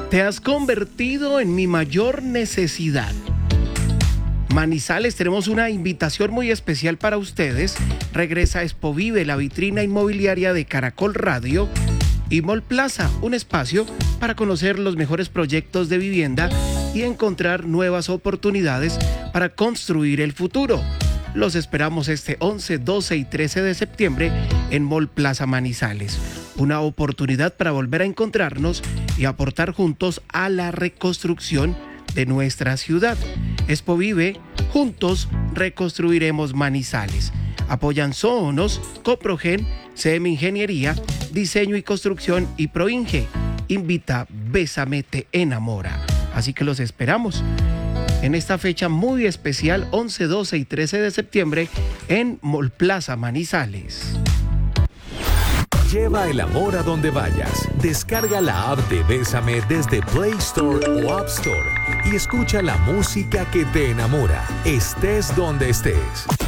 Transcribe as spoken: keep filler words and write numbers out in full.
Te has convertido en mi mayor necesidad. Manizales, tenemos una invitación muy especial para ustedes. Regresa Expo Vive, la vitrina inmobiliaria de Caracol Radio, y Mall Plaza, un espacio para conocer los mejores proyectos de vivienda y encontrar nuevas oportunidades para construir el futuro. Los esperamos este once, doce y trece de septiembre en Mall Plaza Manizales. Una oportunidad para volver a encontrarnos y aportar juntos a la reconstrucción de nuestra ciudad. Expo Vive, juntos reconstruiremos Manizales. Apoyan Sonos, Coprogen, C M Ingeniería, Diseño y Construcción y Proinge. Invita Bésame te enamora. Así que los esperamos en esta fecha muy especial, once, doce y trece de septiembre en Mall Plaza Manizales. Lleva el amor a donde vayas. Descarga la app de Bésame desde Play Store o App Store y escucha la música que te enamora, estés donde estés.